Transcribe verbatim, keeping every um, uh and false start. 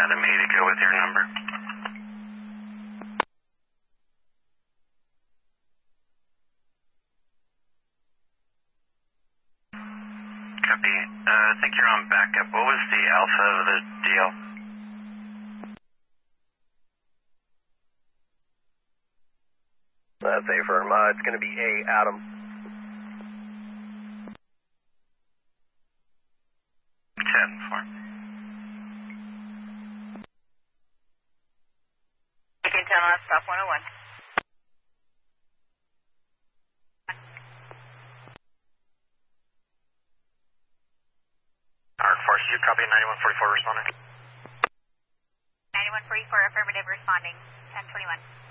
Adam A to go with your number. Copy. Uh, I think you're on backup. What was the alpha of the deal? That's A firm. Uh, it's going to be A, Adam. ten four. You can tell us stop one oh one. Arc Force, you copy ninety-one forty-four responding. ninety-one forty-four affirmative responding. ten twenty-one.